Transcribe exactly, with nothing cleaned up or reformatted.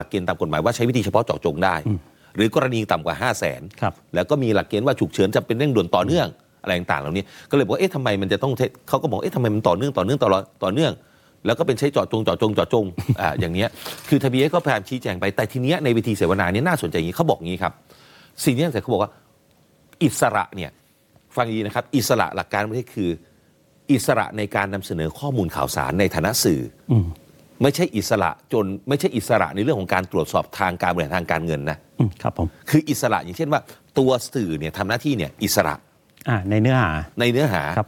เกณฑ์ตามกฎหมายว่าใช้วิธีเฉพาะเจาะจงได้หรือกรณีต่ำกว่าห้าแสนแล้วก็มีหลักเกณฑ์ว่าฉุกเฉินจำเป็นเร่งด่วนต่อเนื่องอะไรต่างๆเหล่านี้ก็เลยบอกเอ๊ะทำไมมันจะต้องเขาก็บอกเอ๊ะทำไมมันต่อเนื่องต่อเนื่องต่อต่อเนื่องแล้วก็เป็นใช้เจาะจงเจาะจงเจาะจงอ่าอย่างเนี้ยคือทบีเอสก็พยายามชี้แจงไปแต่ทีเนี้ยในเวทีเสวนาเนี่ยน่าสนใจอย่างนี้เขาบอกงี้ครับสิ่งที่เขาบอกว่าอิสระเนี่ยฟังดีนะครับอิสระหลักการประเทศคืออิสระในการนำเสนอข้อมูลข่าวสารในฐานะสื่อไม่ใช่อิสระจนไม่ใช่อิสระในเรื่องของการตรวจสอบทางการบริหารทางการเงินนะครับผมคืออิสระอย่างเช่นว่าตัวสื่อเนี่ยทำหน้าที่เนี่ยอิสระอ่าในเนื้อหาในเนื้อหา